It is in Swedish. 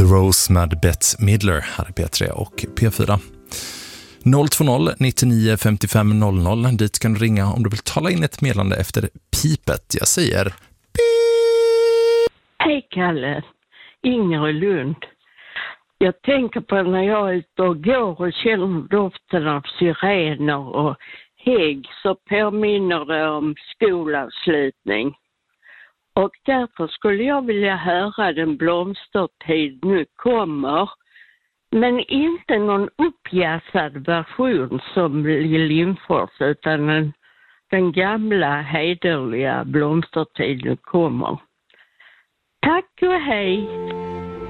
The Rose med Bette Midler här i P3 och P4. 020 99 55 00. Dit kan du ringa om du vill tala in ett meddelande efter pipet. Jag säger pip. Hej Kalle, Inger Lund. Jag tänker på när jag är ute och går och känner doften av syrener och hägg, så påminner det om skolavslutning. Och därför skulle jag vilja höra Den blomstertid nu kommer. Men inte någon uppjassad version som Lill Lindfors, utan den gamla hederliga Blomstertid nu kommer. Tack och hej!